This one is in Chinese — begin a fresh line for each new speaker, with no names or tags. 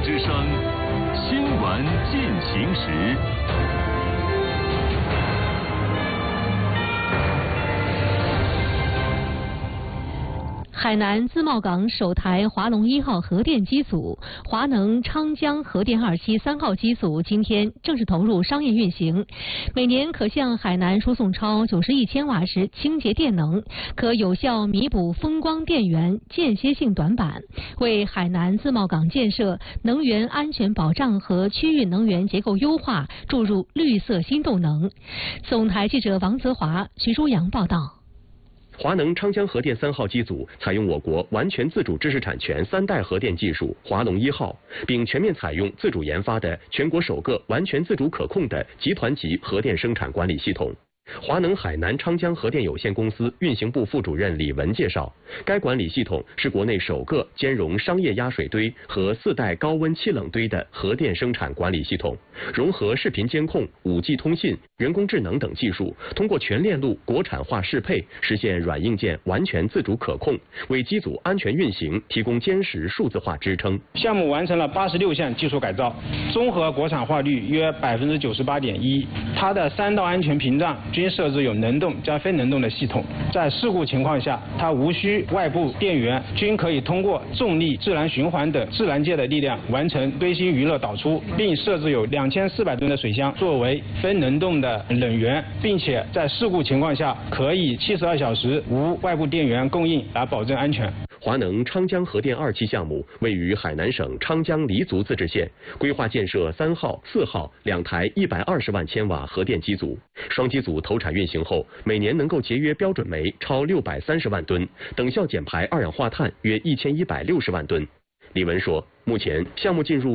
之声，新闻进行时。
海南自贸港首台华龙1号核电机组、华能昌江核电2期3号机组今天正式投入商业运行，每年可向海南输送超90亿千瓦时清洁电能，可有效弥补风光电源间歇性短板，为海南自贸港建设、能源安全保障和区域能源结构优化注入绿色新动能。总台记者王泽华、徐舒阳报道。
华能昌江核电3号机组采用我国完全自主知识产权3代核电技术华龙1号，并全面采用自主研发的全国首个完全自主可控的集团级核电生产管理系统。华能海南昌江核电有限公司运行部副主任李文介绍，该管理系统是国内首个兼容商业压水堆和4代高温气冷堆的核电生产管理系统，融合视频监控、5G 通信、人工智能等技术，通过全链路国产化适配，实现软硬件完全自主可控，为机组安全运行提供坚实数字化支撑。
项目完成了86项技术改造，综合国产化率约98.1%，它的3道安全屏障均设置有能动加非能动的系统，在事故情况下，它无需外部电源，均可以通过重力、自然循环等自然界的力量完成堆芯余热导出，并设置有2400吨的水箱作为非能动的冷源，并且在事故情况下可以72小时无外部电源供应来保证安全。
华能昌江核电2期项目位于海南省昌江黎族自治县，规划建设3号、4号2台120万千瓦核电机组。双机组投产运行后，每年能够节约标准煤超630万吨，等效减排二氧化碳约1160万吨。李文说，目前项目进入